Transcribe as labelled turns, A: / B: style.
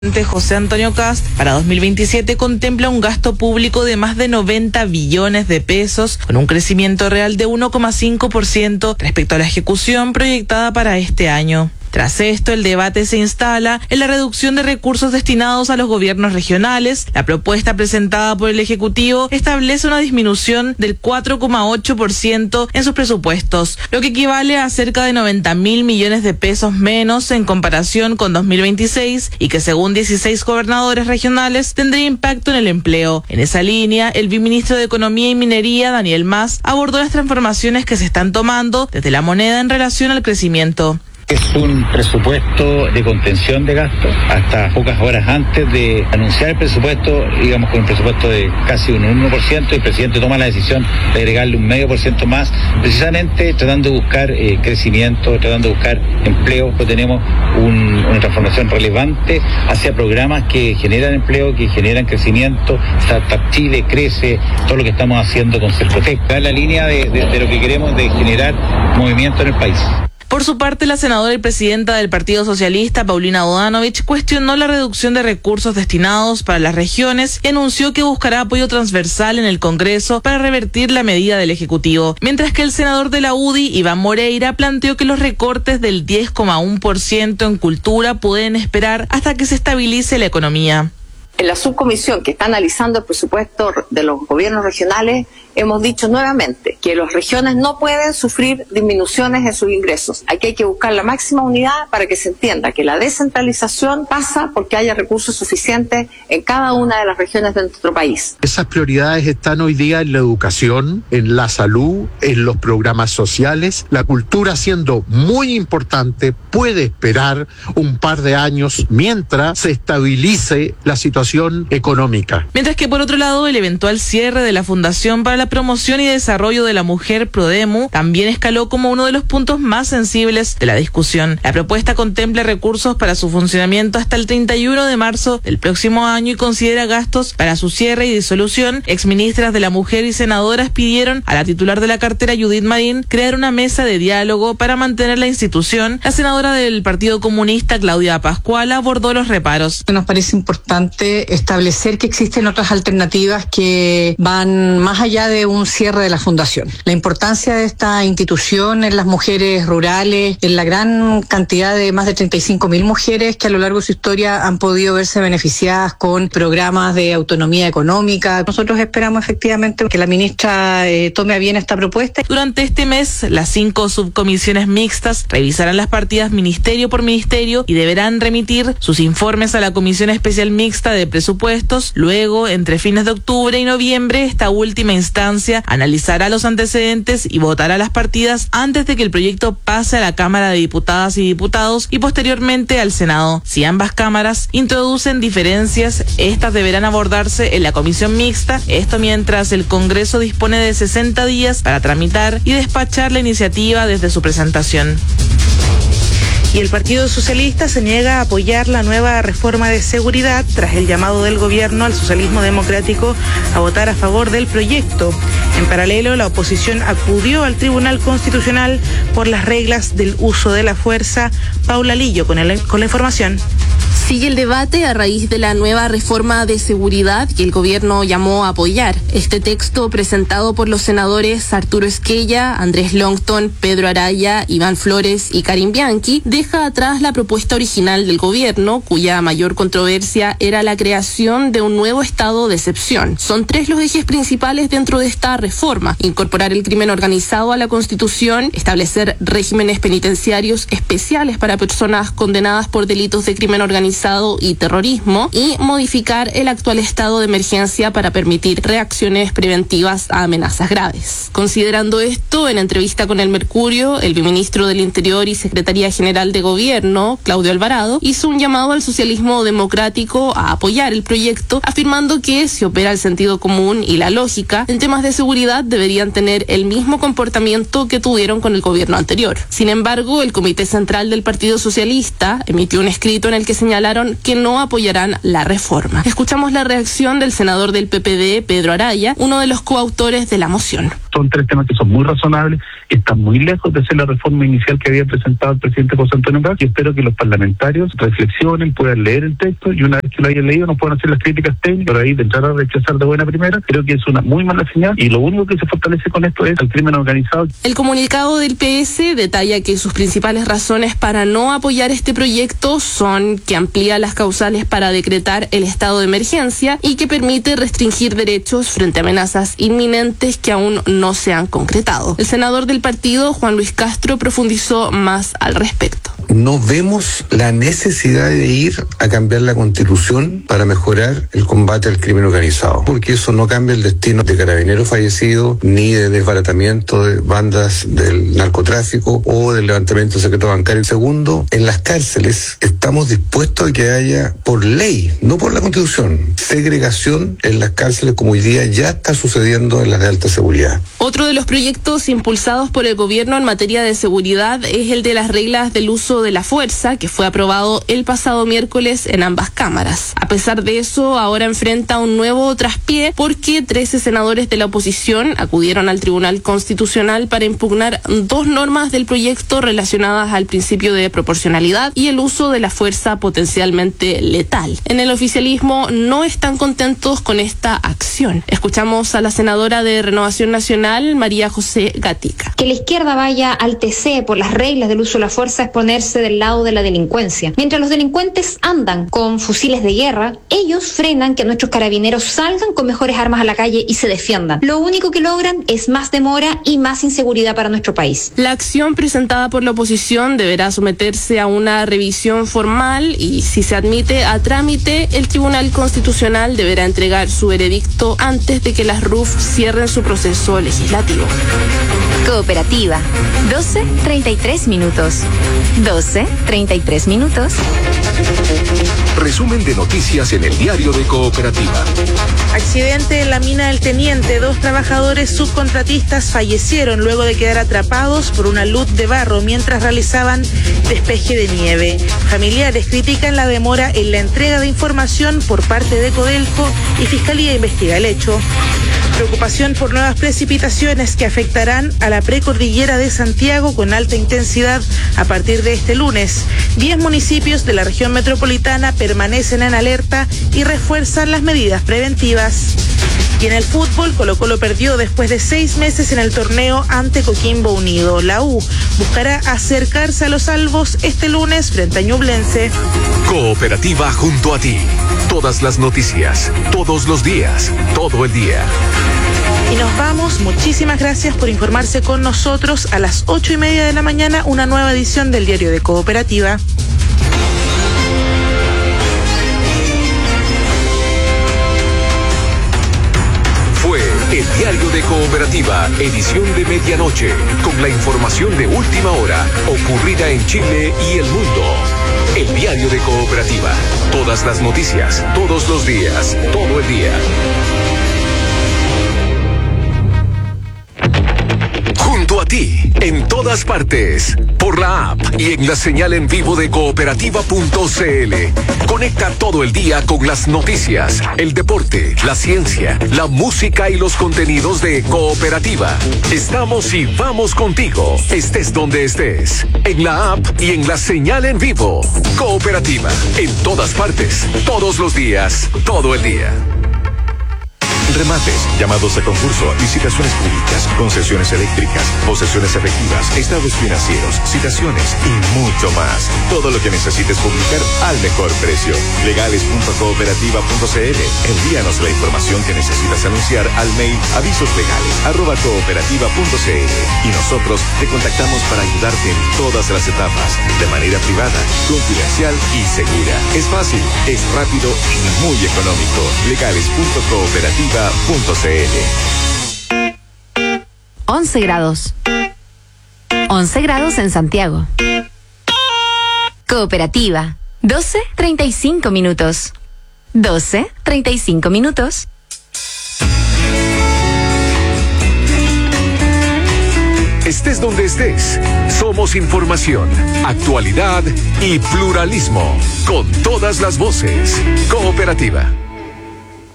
A: José Antonio Kast para 2027 contempla un gasto público de más de 90 billones de pesos, con un crecimiento real de 1,5% respecto a la ejecución proyectada para este año. Tras esto, el debate se instala en la reducción de recursos destinados a los gobiernos regionales. La propuesta presentada por el Ejecutivo establece una disminución del 4,8% en sus presupuestos, lo que equivale a cerca de 90.000 millones de pesos menos en comparación con 2026 y que, según 16 gobernadores regionales, tendría impacto en el empleo. En esa línea, el viceministro de Economía y Minería, Daniel Mas, abordó las transformaciones que se están tomando desde la moneda en relación al crecimiento.
B: Es un presupuesto de contención de gastos. Hasta pocas horas antes de anunciar el presupuesto, íbamos con un presupuesto de casi un 1%, y el presidente toma la decisión de agregarle un 0,5% más, precisamente tratando de buscar crecimiento, tratando de buscar empleo. Pues tenemos una transformación relevante hacia programas que generan empleo, que generan crecimiento. Startup Chile crece, todo lo que estamos haciendo con Cercotec. Está en la línea de lo que queremos, de generar movimiento en el país.
A: Por su parte, la senadora y presidenta del Partido Socialista, Paulina Bodanovich, cuestionó la reducción de recursos destinados para las regiones y anunció que buscará apoyo transversal en el Congreso para revertir la medida del Ejecutivo. Mientras que el senador de la UDI, Iván Moreira, planteó que los recortes del 10,1% en cultura pueden esperar hasta que se estabilice la economía.
C: En la subcomisión que está analizando el presupuesto de los gobiernos regionales, hemos dicho nuevamente que las regiones no pueden sufrir disminuciones en sus ingresos. Aquí hay que buscar la máxima unidad para que se entienda que la descentralización pasa porque haya recursos suficientes en cada una de las regiones de nuestro país.
D: Esas prioridades están hoy día en la educación, en la salud, en los programas sociales. La cultura, siendo muy importante, puede esperar un par de años mientras se estabilice la situación económica.
A: Mientras que, por otro lado, el eventual cierre de la Fundación para la Promoción y Desarrollo de la Mujer, Prodemu, también escaló como uno de los puntos más sensibles de la discusión. La propuesta contempla recursos para su funcionamiento hasta el 31 de marzo del próximo año y considera gastos para su cierre y disolución. Exministras de la Mujer y senadoras pidieron a la titular de la cartera, Judith Marín, crear una mesa de diálogo para mantener la institución. La senadora del Partido Comunista, Claudia Pascual, abordó los reparos.
E: Nos parece importante establecer que existen otras alternativas que van más allá de un cierre de la fundación. La importancia de esta institución en las mujeres rurales, en la gran cantidad de más de 35.000 mujeres que a lo largo de su historia han podido verse beneficiadas con programas de autonomía económica. Nosotros esperamos efectivamente que la ministra tome a bien esta propuesta.
A: Durante este mes, las 5 subcomisiones mixtas revisarán las partidas ministerio por ministerio y deberán remitir sus informes a la Comisión Especial Mixta de Presupuestos. Luego, entre fines de octubre y noviembre, esta última instancia analizará los antecedentes y votará las partidas antes de que el proyecto pase a la Cámara de Diputadas y Diputados y posteriormente al Senado. Si ambas cámaras introducen diferencias, estas deberán abordarse en la comisión mixta, esto mientras el Congreso dispone de 60 días para tramitar y despachar la iniciativa desde su presentación. Y el Partido Socialista se niega a apoyar la nueva reforma de seguridad tras el llamado del gobierno al socialismo democrático a votar a favor del proyecto. En paralelo, la oposición acudió al Tribunal Constitucional por las reglas del uso de la fuerza. Paula Lillo con la información.
F: Sigue el debate a raíz de la nueva reforma de seguridad que el gobierno llamó a apoyar. Este texto, presentado por los senadores Arturo Esquella, Andrés Longton, Pedro Araya, Iván Flores y Karim Bianchi, deja atrás la propuesta original del gobierno, cuya mayor controversia era la creación de un nuevo estado de excepción. Son 3 los ejes principales dentro de esta reforma: incorporar el crimen organizado a la Constitución, establecer regímenes penitenciarios especiales para personas condenadas por delitos de crimen organizado y terrorismo, y modificar el actual estado de emergencia para permitir reacciones preventivas a amenazas graves. Considerando esto, en entrevista con El Mercurio, el viceministro del Interior y Secretaría General de Gobierno, Claudio Alvarado, hizo un llamado al socialismo democrático a apoyar el proyecto, afirmando que si opera el sentido común y la lógica, en temas de seguridad deberían tener el mismo comportamiento que tuvieron con el gobierno anterior. Sin embargo, el Comité Central del Partido Socialista emitió un escrito en el que señalaron que no apoyarán la reforma. Escuchamos la reacción del senador del PPD, Pedro Araya, uno de los coautores de la moción.
G: Son 3 temas que son muy razonables, están muy lejos de ser la reforma inicial que había presentado el presidente José Antonio Cast, y espero que los parlamentarios reflexionen, puedan leer el texto, y una vez que lo hayan leído nos puedan hacer las críticas técnicas, pero ahí de entrar a rechazar de buena primera, creo que es una muy mala señal, y lo único que se fortalece con esto es el crimen organizado.
F: El comunicado del PS detalla que sus principales razones para no apoyar este proyecto son que amplía las causales para decretar el estado de emergencia y que permite restringir derechos frente a amenazas inminentes que aún no se han concretado. El senador del partido, Juan Luis Castro, profundizó más al respecto.
H: No vemos la necesidad de ir a cambiar la Constitución para mejorar el combate al crimen organizado, porque eso no cambia el destino de carabineros fallecidos, ni de desbaratamiento de bandas del narcotráfico o del levantamiento de secreto bancario. Segundo, en las cárceles estamos dispuestos a que haya, por ley, no por la Constitución, segregación en las cárceles, como hoy día ya está sucediendo en las de alta seguridad.
F: Otro de los proyectos impulsados por el gobierno en materia de seguridad es el de las reglas del uso de la fuerza, que fue aprobado el pasado miércoles en ambas cámaras. A pesar de eso, ahora enfrenta un nuevo traspié porque 13 senadores de la oposición acudieron al Tribunal Constitucional para impugnar 2 normas del proyecto relacionadas al principio de proporcionalidad y el uso de la fuerza potencialmente letal. En el oficialismo no están contentos con esta acción. Escuchamos a la senadora de Renovación Nacional, María José Gatica.
I: Que la izquierda vaya al TC por las reglas del uso de la fuerza es ponerse del lado de la delincuencia. Mientras los delincuentes andan con fusiles de guerra, ellos frenan que nuestros carabineros salgan con mejores armas a la calle y se defiendan. Lo único que logran es más demora y más inseguridad para nuestro país.
F: La acción presentada por la oposición deberá someterse a una revisión formal y, si se admite a trámite, el Tribunal Constitucional deberá entregar su veredicto antes de que las RUF cierren su proceso legislativo.
J: Cooperativa, 12:33 minutos. 12:33 minutos.
K: Resumen de noticias en el diario de Cooperativa.
A: Accidente en la mina del Teniente. 2 trabajadores subcontratistas fallecieron luego de quedar atrapados por una luz de barro mientras realizaban despeje de nieve. Familiares critican la demora en la entrega de información por parte de Codelco y Fiscalía investiga el hecho. Preocupación por nuevas precipitaciones que afectarán a la precordillera de Santiago con alta intensidad a partir de este lunes. 10 municipios de la región metropolitana permanecen en alerta y refuerzan las medidas preventivas. Y en el fútbol, Colo-Colo perdió después de 6 meses en el torneo ante Coquimbo Unido. La U buscará acercarse a los salvos este lunes frente a Ñublense.
K: Cooperativa junto a ti. Todas las noticias, todos los días, todo el día.
A: Y nos vamos. Muchísimas gracias por informarse con nosotros. A las 8:30 de la mañana, una nueva edición del Diario de Cooperativa.
K: Fue el Diario de Cooperativa, edición de medianoche, con la información de última hora, ocurrida en Chile y el mundo. El Diario de Cooperativa. Todas las noticias, todos los días, todo el día. Junto a ti, en todas partes, por la app y en la señal en vivo de cooperativa.cl. Conecta todo el día con las noticias, el deporte, la ciencia, la música y los contenidos de Cooperativa. Estamos y vamos contigo, estés donde estés, en la app y en la señal en vivo. Cooperativa, en todas partes, todos los días, todo el día. Remates, llamados a concurso, licitaciones públicas, concesiones eléctricas, posesiones efectivas, estados financieros, citaciones y mucho más. Todo lo que necesites publicar al mejor precio. Legales.cooperativa.cl. Envíanos la información que necesitas anunciar al mail avisoslegales@cooperativa.cl y nosotros te contactamos para ayudarte en todas las etapas, de manera privada, confidencial y segura. Es fácil, es rápido y muy económico. Legales.cooperativa.cl.
J: 11 grados. 11 grados en Santiago. Cooperativa. 12:35 minutos. 12:35 minutos.
K: Estés donde estés, somos información, actualidad y pluralismo, con todas las voces. Cooperativa.